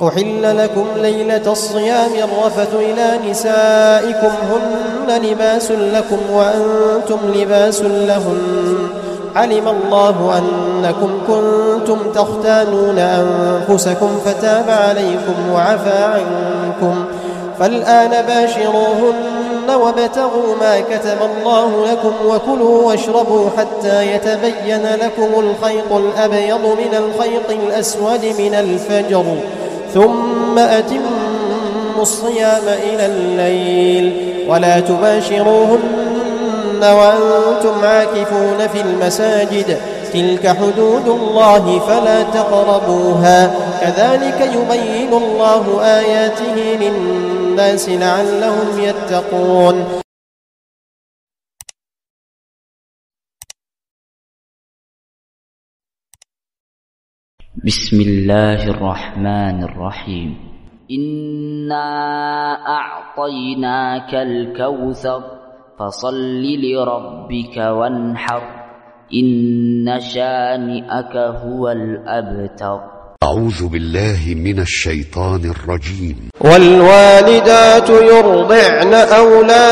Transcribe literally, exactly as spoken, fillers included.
أحل لكم ليلة الصيام الرفث إلى نسائكم هن لباس لكم وأنتم لباس لهن علم الله أنكم كنتم تختانون أنفسكم فتاب عليكم وعفى عنكم فالآن باشروهن وابتغوا ما كتب الله لكم وكلوا واشربوا حتى يتبين لكم الخيط الأبيض من الخيط الأسود من الفجر ثم أتموا الصيام إلى الليل ولا تباشروهن وأنتم عاكفون في المساجد تلك حدود الله فلا تقربوها كذلك يبين الله آياته للناس لعلهم يتقون. بسم الله الرحمن الرحيم إنا أعطيناك الكوثر فصل لربك وانحر إن شانئك هو الأبتر. أعوذ بالله من الشيطان الرجيم. والوالدات يرضعن أولادهن